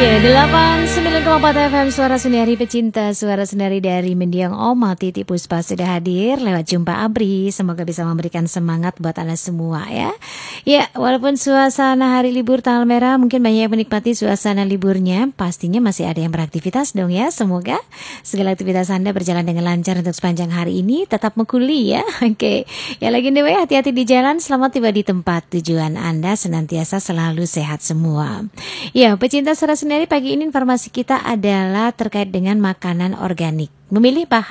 Ya, 89,4 FM Suara Sendiri Pecinta Suara Sendiri dari Mendiang Oma Titi Puspa sudah hadir lewat Jumpa Abri. Semoga bisa memberikan semangat buat Anda semua ya. Ya, walaupun suasana hari libur tanggal merah mungkin banyak yang menikmati suasana liburnya, pastinya masih ada yang beraktivitas dong ya. Semoga segala aktivitas Anda berjalan dengan lancar untuk sepanjang hari ini, tetap mengkuli ya. Oke, ya lagi nih hati-hati di jalan, selamat tiba di tempat tujuan Anda, senantiasa selalu sehat semua. Ya, pecinta Suara Sendiri, pagi ini informasi kita adalah terkait dengan makanan organik. Memilih bahan